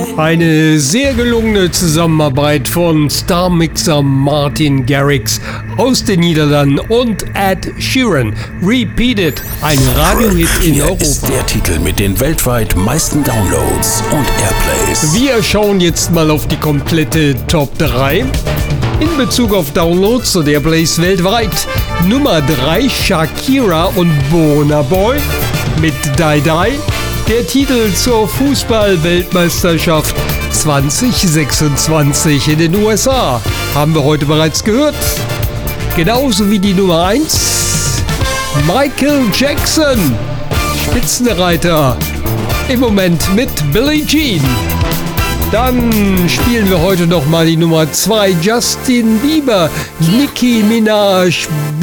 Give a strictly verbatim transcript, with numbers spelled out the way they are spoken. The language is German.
Eine sehr gelungene Zusammenarbeit von Starmixer Martin Garrix aus den Niederlanden und Ed Sheeran. Repeat It, ein Radiohit in Hier Europa. ist der Titel mit den weltweit meisten Downloads und Airplays. Wir schauen jetzt mal auf die komplette Top drei. In Bezug auf Downloads und Airplays weltweit. Nummer drei, Shakira und Burna Boy mit Die Die. Der Titel zur Fußball-Weltmeisterschaft zwanzig sechsundzwanzig in den U S A haben wir heute bereits gehört. Genauso wie die Nummer eins, Michael Jackson, Spitzenreiter, im Moment mit Billie Jean. Dann spielen wir heute noch mal die Nummer zwei, Justin Bieber, Nicki Minaj,